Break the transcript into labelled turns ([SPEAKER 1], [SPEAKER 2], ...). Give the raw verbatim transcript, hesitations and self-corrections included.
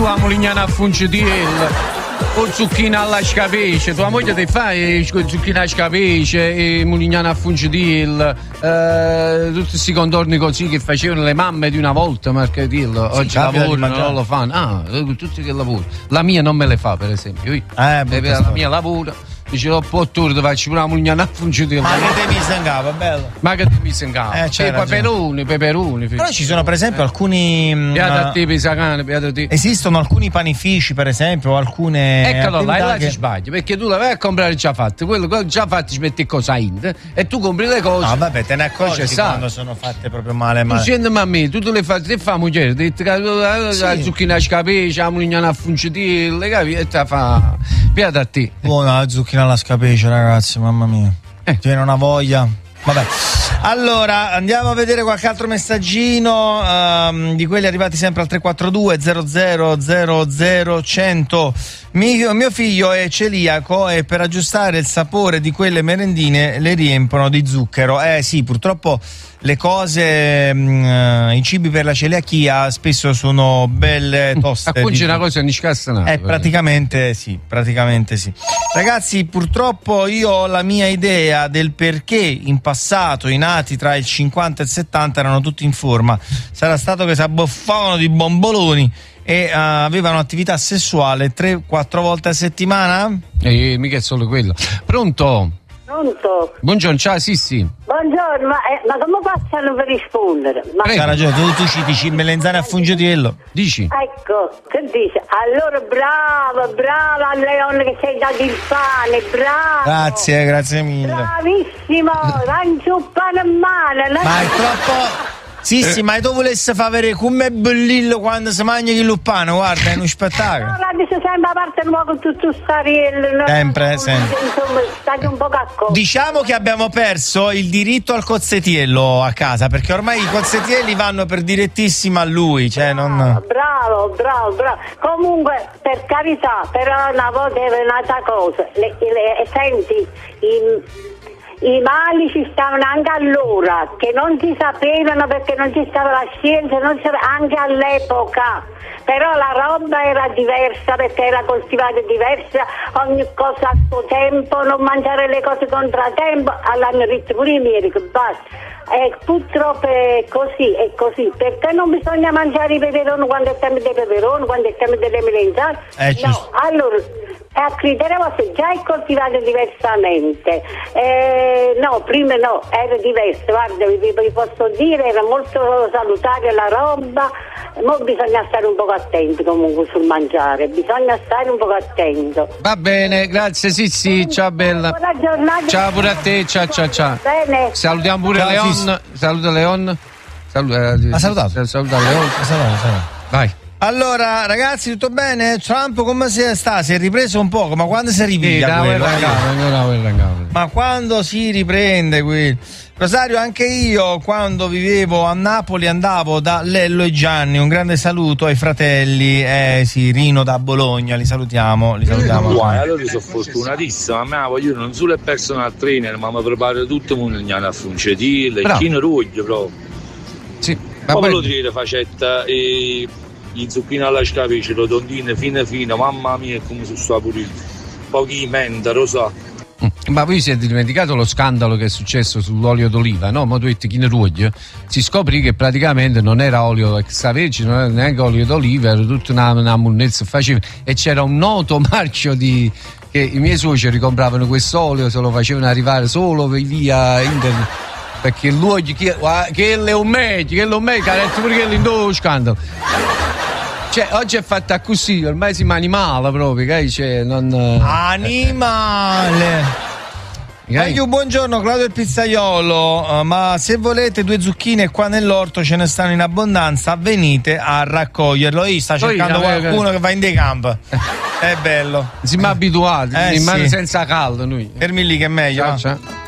[SPEAKER 1] La mulignana a fungitiel, o zucchina alla scapice, tua moglie ti fa zucchina alla scapice, e mulignana a fungitiel, eh, tutti questi contorni così che facevano le mamme di una volta, marca dirlo. Oggi sì, lavorano, non lo fanno. Ah, tutti che lavorano. La mia non me le fa, per esempio. Io,
[SPEAKER 2] eh,
[SPEAKER 1] la mia lavora. Dice, oh, po' tu ti faccio una mugliana a fungitiel.
[SPEAKER 2] Ma che te mi sengava, bello.
[SPEAKER 1] Ma che te mi sengava.
[SPEAKER 2] Eh,
[SPEAKER 1] e peperoni, peperoni.
[SPEAKER 2] Però ci sono per esempio eh. alcuni
[SPEAKER 1] beata a te, pisacane, beata a te.
[SPEAKER 2] Esistono alcuni panifici per esempio, alcune
[SPEAKER 1] eccolo là, e là
[SPEAKER 2] che...
[SPEAKER 1] ti sbagli, perché tu la vai a comprare già fatti, quello che già fatti ci metti cosa in e tu compri le cose.
[SPEAKER 2] No vabbè, te ne accorgi quando sono fatte proprio male male.
[SPEAKER 1] Tu senti a me, tu te le fai, te fa moglie, ti la zucchina a scapice, la mulignana a fungitiel, capi? E te fa beata a te.
[SPEAKER 2] Buona la zucchina alla scapice, ragazzi, mamma mia. Eh. Tiene una voglia. Vabbè. Allora, andiamo a vedere qualche altro messaggino um, di quelli arrivati sempre al tre quattro due zero zero zero zero cento. Mio, mio figlio è celiaco e per aggiustare il sapore di quelle merendine le riempiono di zucchero. Eh sì, purtroppo le cose, mh, i cibi per la celiachia spesso sono belle toste.
[SPEAKER 1] Acconci una cosa non scassanata.
[SPEAKER 2] Eh, praticamente sì, praticamente sì. Ragazzi, purtroppo io ho la mia idea del perché in passato i nati tra il cinquanta e il settanta erano tutti in forma. Sarà stato che si abboffavano di bomboloni e uh, avevano attività sessuale tre quattro volte a settimana?
[SPEAKER 1] Eh, mica è solo quello. Pronto?
[SPEAKER 3] Pronto?
[SPEAKER 1] Buongiorno, ciao, sì, sì.
[SPEAKER 3] Buongiorno, ma, eh, ma come facciano per rispondere? Ma...
[SPEAKER 2] C'ha ragione, tu, tu ci dici melenzane a fungitiello.
[SPEAKER 1] Dici?
[SPEAKER 3] Ecco, che dice? Allora bravo, bravo a Leone che sei dato il pane, bravo.
[SPEAKER 2] Grazie, grazie mille.
[SPEAKER 3] Bravissimo, lancio un pane a mano.
[SPEAKER 2] Ma è troppo... Sì, sì, ma tu volessi far vedere come bellillo quando si mangia il luppano, guarda, è uno spettacolo.
[SPEAKER 3] No, la dice sempre a parte il con tutto stariello.
[SPEAKER 2] Sempre, sempre.
[SPEAKER 3] Insomma, state un po' cacco.
[SPEAKER 2] Diciamo che abbiamo perso il diritto al cozzetiello a casa, perché ormai i cozzetielli vanno per direttissimo a lui, cioè
[SPEAKER 3] bravo,
[SPEAKER 2] non...
[SPEAKER 3] Bravo, bravo, bravo. Comunque, per carità, però una volta è un'altra cosa. Le, le, senti, in... I mali ci stavano anche allora, che non si sapevano perché non ci stava la scienza, non si sapeva, anche all'epoca. Però la roba era diversa perché era coltivata diversa, ogni cosa a suo tempo, non mangiare le cose contratempo, all'hanno detto pure i miei, che basta. E purtroppo è così, è così, perché non bisogna mangiare i peperoni quando è tempo dei peperoni, quando è tempo delle melenzane.
[SPEAKER 2] Eh,
[SPEAKER 3] no, allora a criteri vostri già è coltivato diversamente. Eh, no, prima no, era diverso, guarda, vi, vi posso dire, era molto salutare la roba, ma bisogna stare un po' attenti comunque sul mangiare, bisogna stare un po' attento.
[SPEAKER 1] Va bene, grazie, sì sì, ciao bella.
[SPEAKER 3] Buona giornata.
[SPEAKER 1] Ciao pure a te, ciao ciao ciao.
[SPEAKER 3] Bene.
[SPEAKER 1] Salutiamo pure
[SPEAKER 2] Ciao,
[SPEAKER 1] Leon,
[SPEAKER 2] sì.
[SPEAKER 1] saluta Leon. Saluta, eh,
[SPEAKER 2] ha salutato?
[SPEAKER 1] Saluta Leon.
[SPEAKER 2] Ha salutato, salutato.
[SPEAKER 1] Vai.
[SPEAKER 2] Allora, ragazzi, tutto bene? Trump come si sta? Si è ripreso un poco, ma quando si ripiglia
[SPEAKER 1] sì,
[SPEAKER 2] quello?
[SPEAKER 1] Rangavo,
[SPEAKER 2] ma quando si riprende qui? Rosario, anche io quando vivevo a Napoli andavo da Lello e Gianni, un grande saluto ai fratelli, eh sì, Rino da Bologna, li salutiamo, li salutiamo.
[SPEAKER 4] Guai, allora sono fortunatissimo, a me voglio non solo il personal trainer, ma mi preparo tutto un a fungetiel, il chino ruglio proprio.
[SPEAKER 1] Sì,
[SPEAKER 4] ma poi lo dire facetta e gli zucchini alla scapice, rotondine fine fine, mamma mia come sono saporito, pochi menta, rosa.
[SPEAKER 1] Ma voi siete dimenticato lo scandalo che è successo sull'olio d'oliva, no? Ma tu hai detto che ruglio, si scoprì che praticamente non era olio extravergine, non era neanche olio d'oliva, era tutta una, una munnezza faceva, e c'era un noto marchio di che i miei suoceri compravano questo olio, se lo facevano arrivare solo via internet, perché l'olio che, che è un meglio, che è un meglio, che ha detto pure che è lo scandalo. Cioè, oggi è fatta così, ormai si animale proprio, che cioè, non...
[SPEAKER 2] Animale! Meglio, buongiorno, Claudio il pizzaiolo, uh, ma se volete due zucchine qua nell'orto ce ne stanno in abbondanza, venite a raccoglierlo. Io sta cercando Poi, qualcuno che... che va in decamp. È bello.
[SPEAKER 1] Siamo abituati,
[SPEAKER 2] eh,
[SPEAKER 1] in mano
[SPEAKER 2] sì.
[SPEAKER 1] senza caldo noi.
[SPEAKER 2] Fermi lì che è meglio.
[SPEAKER 1] Ciao, ciao.